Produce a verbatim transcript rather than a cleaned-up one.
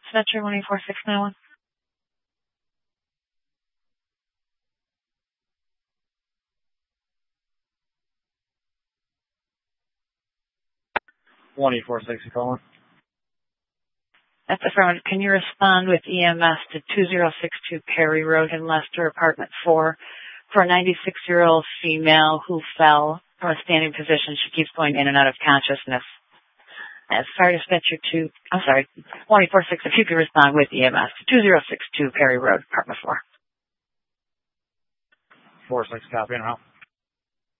Dispatcher one eight four six nine one. one eight four six, you calling? That's affirmative. Can you respond with E M S to two zero six two Perry Road in Leicester, apartment four, for a ninety-six-year-old female who fell from a standing position? She keeps going in and out of consciousness. As fire dispatcher two, I'm sorry, one eight four six, if you could respond with E M S to two zero six two Perry Road, apartment four. four six, copy, and how?